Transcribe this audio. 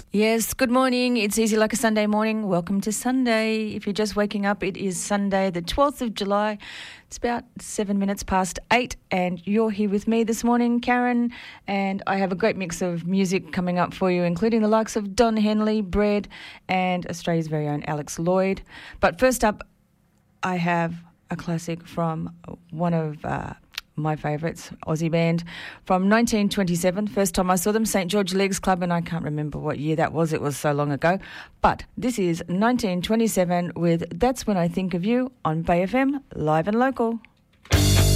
Yes, good morning. It's easy like a Sunday morning. Welcome to Sunday. If you're just waking up, it is Sunday, the 12th of July. It's about 7 minutes past 8, and you're here with me this morning, Karen, and I have a great mix of music coming up for you, including the likes of Don Henley, Bread, and Australia's very own Alex Lloyd. But first up, I have a classic from one of my favourites, Aussie band, from 1927. First time I saw them, St George Leagues Club, and I can't remember what year that was. It was so long ago. But this is 1927 with That's When I Think of You on Bay FM, live and local.